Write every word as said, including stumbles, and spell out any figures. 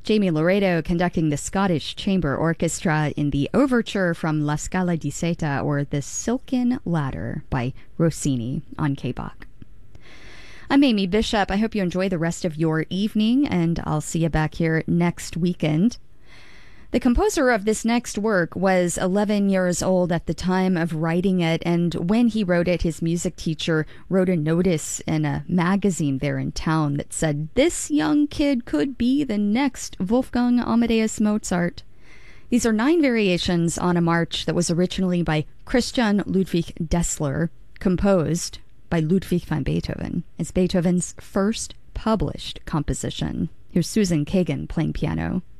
Jamie Laredo conducting the Scottish Chamber Orchestra in the overture from La Scala di Seta, or The Silken Ladder by Rossini on K B O C. I'm Amy Bishop. I hope you enjoy the rest of your evening, and I'll see you back here next weekend. The composer of this next work was eleven years old at the time of writing it, and when he wrote it, his music teacher wrote a notice in a magazine there in town that said, "This young kid could be the next Wolfgang Amadeus Mozart." These are nine variations on a march that was originally by Christian Ludwig Dessler, composed by Ludwig van Beethoven. It's Beethoven's first published composition. Here's Susan Kagan playing piano.